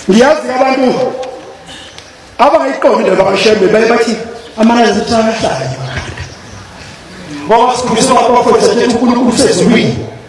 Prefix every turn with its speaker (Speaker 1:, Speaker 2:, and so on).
Speaker 1: ngiyazi abantu abangayiqondi indaba kaShembe bathi amanani ahlala ngoba sikhulisa abaprofeti ethi uNkulunkulu usezulwini